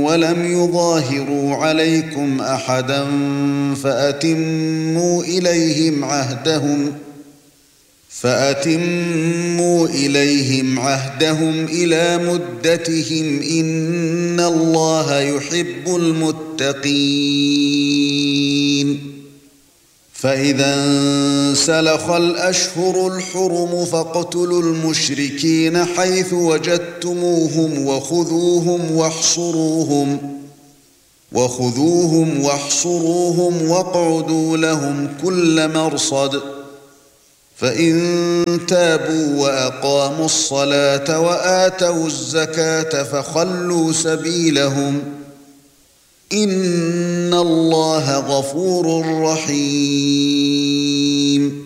ولم يظاهروا عليكم أحدا فأتموا إليهم عهدهم إلى مدتهم إن الله يحب المتقين فإذا انسلخ الأشهر الحرم فاقتلوا المشركين حيث وجدتموهم وخذوهم واحصروهم واقعدوا لهم كل مرصد فإن تابوا وأقاموا الصلاة وآتوا الزكاة فخلوا سبيلهم إن الله غفور رحيم